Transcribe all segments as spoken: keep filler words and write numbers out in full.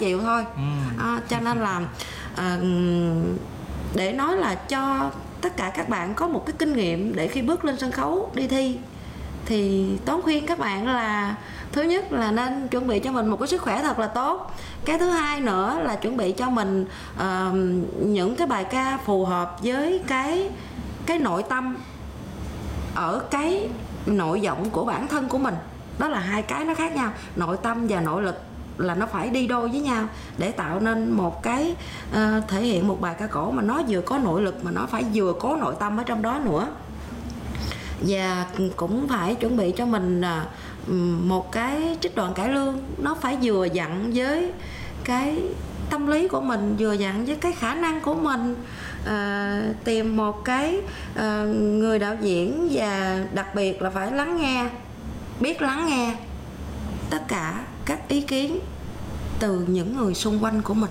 chịu thôi. ừ. à, Cho nên là à, để nói là cho tất cả các bạn có một cái kinh nghiệm để khi bước lên sân khấu đi thi, thì Toán khuyên các bạn là thứ nhất là nên chuẩn bị cho mình một cái sức khỏe thật là tốt. Cái thứ hai nữa là chuẩn bị cho mình uh, những cái bài ca phù hợp với cái cái nội tâm ở cái nội giọng của bản thân của mình. Đó là hai cái nó khác nhau, nội tâm và nội lực là nó phải đi đôi với nhau để tạo nên một cái uh, thể hiện một bài ca cổ mà nó vừa có nội lực mà nó phải vừa có nội tâm ở trong đó nữa. Và cũng phải chuẩn bị cho mình uh, một cái trích đoạn cải lương nó phải vừa dặn với cái tâm lý của mình, vừa dặn với cái khả năng của mình. À, tìm một cái à, người đạo diễn, và đặc biệt là phải lắng nghe, biết lắng nghe tất cả các ý kiến từ những người xung quanh của mình.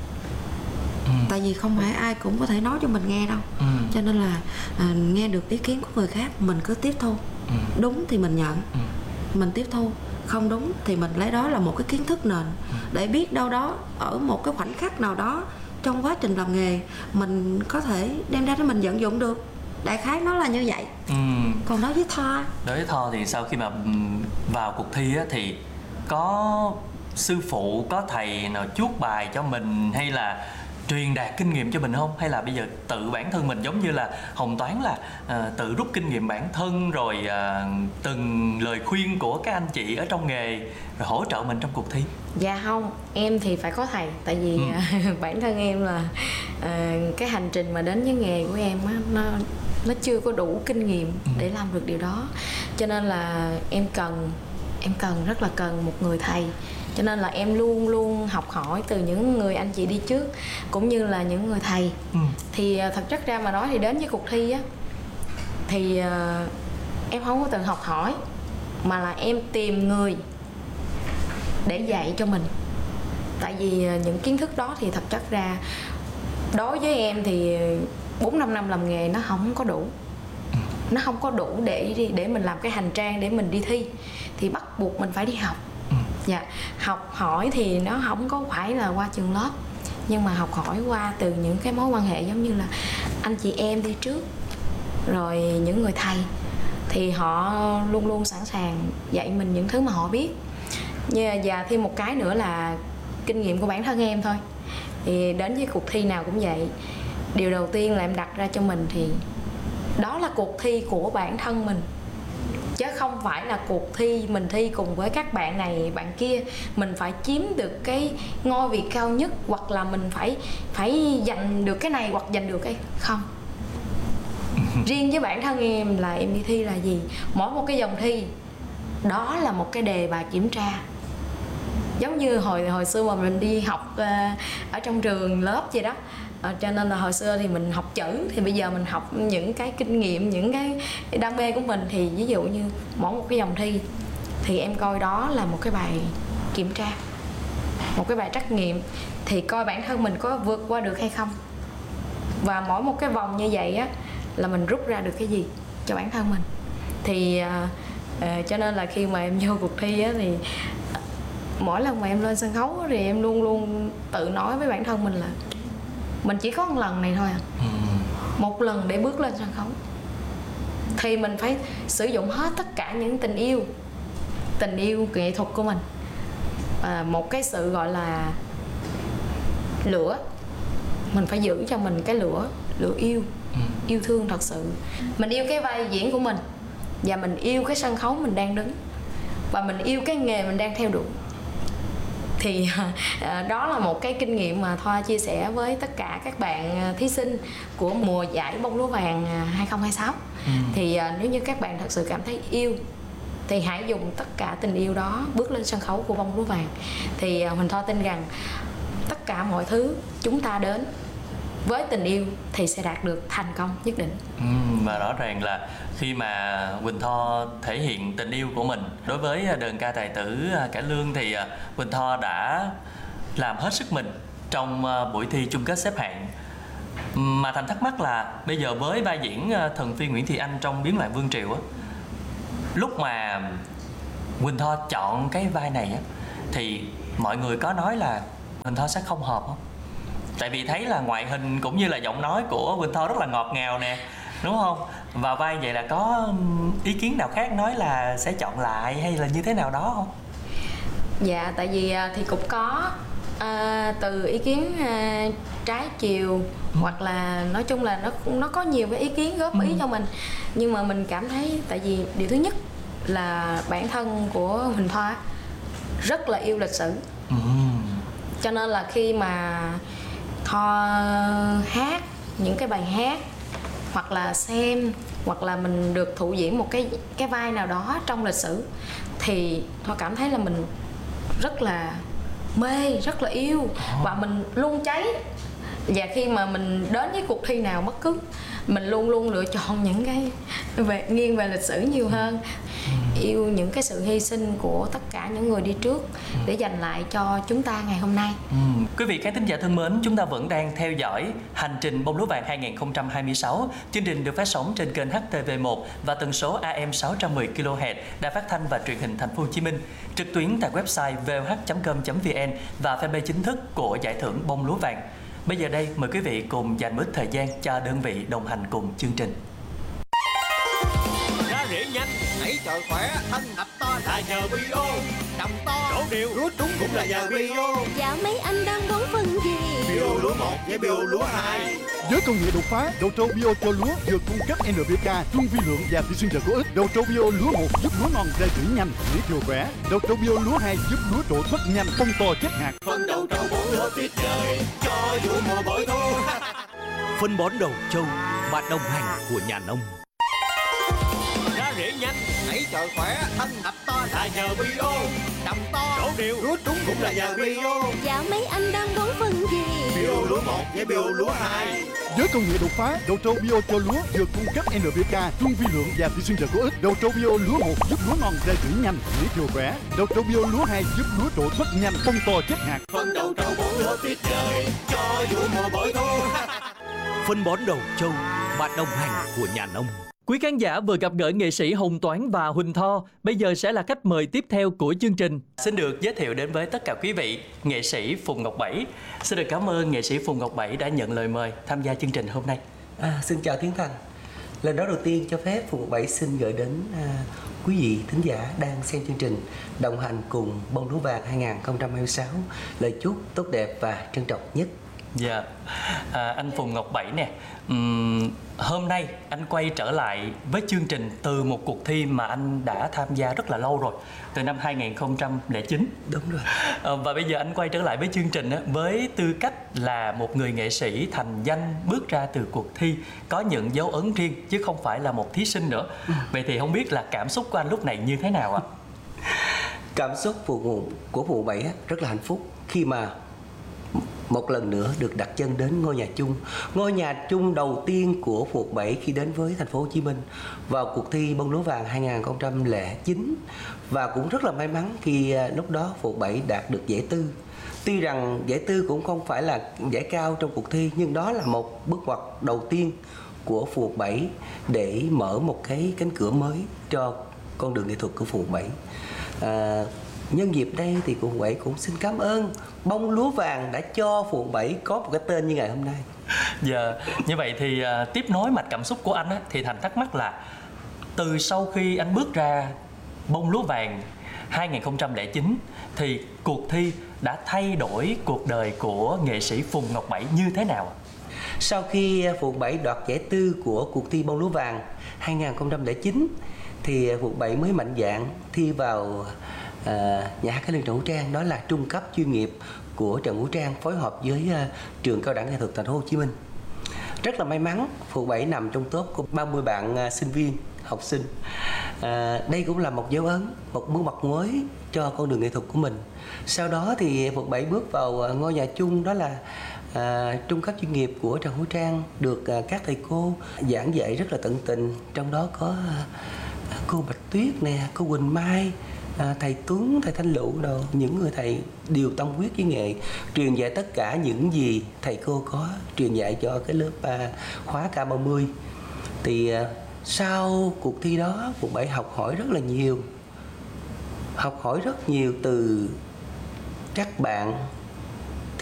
ừ. Tại vì không phải ai cũng có thể nói cho mình nghe đâu. ừ. Cho nên là à, nghe được ý kiến của người khác mình cứ tiếp thu. ừ. Đúng thì mình nhận, ừ. mình tiếp thu, không đúng thì mình lấy đó là một cái kiến thức nền, ừ. để biết đâu đó ở một cái khoảnh khắc nào đó trong quá trình làm nghề mình có thể đem ra để mình vận dụng được. Đại khái nó là như vậy. ừ. Còn đối với Tho Đối với Tho thì sau khi mà vào cuộc thi á, thì có sư phụ, có thầy nào chuốt bài cho mình hay là truyền đạt kinh nghiệm cho mình không? Hay là bây giờ tự bản thân mình giống như là Hồng Toán là uh, tự rút kinh nghiệm bản thân, rồi uh, từng lời khuyên của các anh chị ở trong nghề rồi hỗ trợ mình trong cuộc thi? Dạ không, em thì phải có thầy. Tại vì ừ. bản thân em là uh, cái hành trình mà đến với nghề của em á, nó nó chưa có đủ kinh nghiệm ừ. để làm được điều đó. Cho nên là em cần em cần rất là cần một người thầy. Cho nên là em luôn luôn học hỏi từ những người anh chị đi trước cũng như là những người thầy. ừ. Thì thật chất ra mà nói thì đến với cuộc thi á, thì uh, em không có từng học hỏi, mà là em tìm người để dạy cho mình. Tại vì những kiến thức đó thì thật chất ra đối với em thì bốn năm năm làm nghề nó không có đủ. Nó không có đủ để để mình làm cái hành trang để mình đi thi. Thì bắt buộc mình phải đi học. Dạ, học hỏi thì nó không có phải là qua trường lớp, nhưng mà học hỏi qua từ những cái mối quan hệ giống như là anh chị em đi trước, rồi những người thầy thì họ luôn luôn sẵn sàng dạy mình những thứ mà họ biết. Và thêm một cái nữa là kinh nghiệm của bản thân em thôi. Thì đến với cuộc thi nào cũng vậy, điều đầu tiên là em đặt ra cho mình thì đó là cuộc thi của bản thân mình, chứ không phải là cuộc thi mình thi cùng với các bạn này bạn kia. Mình phải chiếm được cái ngôi vị cao nhất, hoặc là mình phải phải giành được cái này hoặc giành được cái không. Riêng với bản thân em là em đi thi là gì, mỗi một cái vòng thi đó là một cái đề bài kiểm tra. Giống như hồi hồi xưa mà mình đi học uh, ở trong trường lớp vậy đó. À, cho nên là hồi xưa thì mình học chữ, thì bây giờ mình học những cái kinh nghiệm, những cái đam mê của mình. Thì ví dụ như mỗi một cái vòng thi thì em coi đó là một cái bài kiểm tra, một cái bài trắc nghiệm, thì coi bản thân mình có vượt qua được hay không. Và mỗi một cái vòng như vậy á là mình rút ra được cái gì cho bản thân mình. Thì à, à, cho nên là khi mà em vô cuộc thi á, thì mỗi lần mà em lên sân khấu á, thì em luôn luôn tự nói với bản thân mình là mình chỉ có một lần này thôi à. ừ. Một lần để bước lên sân khấu thì mình phải sử dụng hết tất cả những tình yêu, tình yêu nghệ thuật của mình. à, Một cái sự gọi là lửa, mình phải giữ cho mình cái lửa, lửa yêu, ừ. yêu thương thật sự. Mình yêu cái vai diễn của mình, và mình yêu cái sân khấu mình đang đứng, và mình yêu cái nghề mình đang theo đuổi. Thì à, đó là một cái kinh nghiệm mà Thoa chia sẻ với tất cả các bạn thí sinh của mùa giải bông lúa vàng hai không hai sáu. ừ. Thì à, nếu như các bạn thật sự cảm thấy yêu thì hãy dùng tất cả tình yêu đó bước lên sân khấu của bông lúa vàng. Thì à, Huỳnh Thoa tin rằng tất cả mọi thứ chúng ta đến với tình yêu thì sẽ đạt được thành công nhất định. ừ, Và rõ ràng là khi mà Huỳnh Tho thể hiện tình yêu của mình đối với đơn ca tài tử cải lương, thì Huỳnh Tho đã làm hết sức mình trong buổi thi chung kết xếp hạng. Mà Thành thắc mắc là bây giờ với vai diễn thần phi Nguyễn Thị Anh trong Biến loạn Vương Triều á, lúc mà Huỳnh Tho chọn cái vai này á, thì mọi người có nói là Huỳnh Tho sẽ không hợp không? Tại vì thấy là ngoại hình cũng như là giọng nói của Huỳnh Tho rất là ngọt ngào nè, đúng không? Và vai vậy là có ý kiến nào khác nói là sẽ chọn lại hay là như thế nào đó không? Dạ, tại vì thì cũng có à, từ ý kiến à, trái chiều, ừ. hoặc là nói chung là nó nó có nhiều cái ý kiến góp ý ừ. cho mình. Nhưng mà mình cảm thấy tại vì điều thứ nhất là bản thân của Huỳnh Tho rất là yêu lịch sử, ừ. cho nên là khi mà Tho hát những cái bài hát hoặc là xem hoặc là mình được thụ diễn một cái cái vai nào đó trong lịch sử thì Tho cảm thấy là mình rất là mê, rất là yêu và mình luôn cháy. Và khi mà mình đến với cuộc thi nào bất cứ, mình luôn luôn lựa chọn những cái về nghiêng về lịch sử nhiều hơn, yêu những cái sự hy sinh của tất cả những người đi trước để dành lại cho chúng ta ngày hôm nay. Ừ. Quý vị khán thính giả thân mến, chúng ta vẫn đang theo dõi Hành trình bông lúa vàng hai không hai sáu. Chương trình được phát sóng trên kênh H T V một và tần số A M sáu trăm mười ki lô héc, Đài Phát thanh và Truyền hình Thành phố Hồ Chí Minh, trực tuyến tại website v o h chấm com chấm v n và fanpage chính thức của giải thưởng bông lúa vàng. Bây giờ đây, mời quý vị cùng dành một ít thời gian cho đơn vị đồng hành cùng chương trình. Ra rễ nhanh, nảy chợ khỏe, thân hạch to là nhờ Bio. Trồng to, đổ đều, lúa trúng cũng là nhờ Bio. Dạo mấy anh đang bón phân gì? Bio lúa một với Bio lúa hai. Với công nghệ đột phá, đầu trâu Bio cho lúa vừa cung cấp en pê ca, trung vi lượng và vi sinh vật có ích. Đầu trâu Bio lúa một giúp lúa ngon ra chữ nhanh, nảy chiều khỏe. Đầu trâu Bio lúa hai giúp lúa trổ thoát nhanh, bông to chết hạt. Phân đầu trâu bón lúa tuyệt vời, cho vụ mùa bội thu. Phân bón đầu trâu, bạn đồng hành của nhà nông. Ra rễ nhanh, nảy chợ khỏe, thân hạch to là nhờ Bio. Trồng to, đổ đều, lúa trúng cũng là nhờ Bio. Dạo mấy anh đang bón phân gì? Bio lúa một với Bio lúa hai. Với công nghệ đột phá, đầu trâu Bio cho lúa vừa cung cấp en pê ca, trung vi lượng và vi sinh vật có ích. Đầu trâu Bio lúa một giúp lúa ngon ra chữ nhanh, nảy chiều khỏe. Đầu trâu Bio lúa hai giúp lúa trổ thoát nhanh, bông to chết hạt. Phân đầu trâu bón lúa tuyệt vời, cho vụ mùa bội thu. Phân bón đầu trâu, bạn đồng hành của nhà nông. Quý khán giả vừa gặp gỡ nghệ sĩ Hồng Toán và Huỳnh Tho, bây giờ sẽ là khách mời tiếp theo của chương trình. Xin được giới thiệu đến với tất cả quý vị, nghệ sĩ Phùng Ngọc Bảy. Xin được cảm ơn nghệ sĩ Phùng Ngọc Bảy đã nhận lời mời tham gia chương trình hôm nay. À, xin chào Tiến Thành. Lần đó đầu tiên cho phép Phùng Ngọc Bảy xin gửi đến à, quý vị thính giả đang xem chương trình đồng hành cùng bông lúa vàng hai không hai sáu lời chúc tốt đẹp và trân trọng nhất. Dạ, à, anh Phùng Ngọc Bảy nè, uhm, hôm nay anh quay trở lại với chương trình từ một cuộc thi mà anh đã tham gia rất là lâu rồi, từ năm hai không không chín. Đúng rồi. À, và bây giờ anh quay trở lại với chương trình á, với tư cách là một người nghệ sĩ thành danh bước ra từ cuộc thi, có những dấu ấn riêng chứ không phải là một thí sinh nữa. Ừ. Vậy thì không biết là cảm xúc của anh lúc này như thế nào ạ? Cảm xúc của của Phùng Bảy rất là hạnh phúc khi mà một lần nữa được đặt chân đến ngôi nhà chung, ngôi nhà chung đầu tiên của Phùng Bảy khi đến với thành phố Hồ Chí Minh vào cuộc thi bông lúa vàng hai không không chín, và cũng rất là may mắn khi lúc đó Phùng Bảy đạt được giải tư. Tuy rằng giải tư cũng không phải là giải cao trong cuộc thi, nhưng đó là một bước ngoặt đầu tiên của Phùng Bảy để mở một cái cánh cửa mới cho con đường nghệ thuật của Phùng Bảy. À, nhân dịp đây thì Phùng Bảy cũng xin cảm ơn bông lúa vàng đã cho Phùng Bảy có một cái tên như ngày hôm nay. Dạ, như vậy thì uh, tiếp nối mạch cảm xúc của anh á, thì Thành thắc mắc là từ sau khi anh bước ra bông lúa vàng hai không không chín thì cuộc thi đã thay đổi cuộc đời của nghệ sĩ Phùng Ngọc Bảy như thế nào? Sau khi Phùng Bảy đoạt giải tư của cuộc thi bông lúa vàng hai không không chín thì Phùng Bảy mới mạnh dạn thi vào À, nhà hát cải lương Trần Hữu Trang, đó là trung cấp chuyên nghiệp của Trần Hữu Trang phối hợp với uh, trường cao đẳng nghệ thuật Thành phố Hồ Chí Minh. Rất là may mắn Phùng Bảy nằm trong top của ba mươi bạn uh, sinh viên học sinh. À, đây cũng là một dấu ấn, một bước ngoặt mới cho con đường nghệ thuật của mình. Sau đó thì Phùng Bảy bước vào uh, ngôi nhà chung, đó là uh, trung cấp chuyên nghiệp của Trần Hữu Trang, được uh, các thầy cô giảng dạy rất là tận tình, trong đó có uh, cô Bạch Tuyết nè, cô Quỳnh Mai, À, thầy Tuấn, thầy Thanh Lụ đồ, những người thầy đều tâm huyết với nghệ, truyền dạy tất cả những gì thầy cô có truyền dạy cho cái lớp à, khóa K ba mươi. Thì à, sau cuộc thi đó Phùng Bảy học hỏi rất là nhiều, học hỏi rất nhiều từ các bạn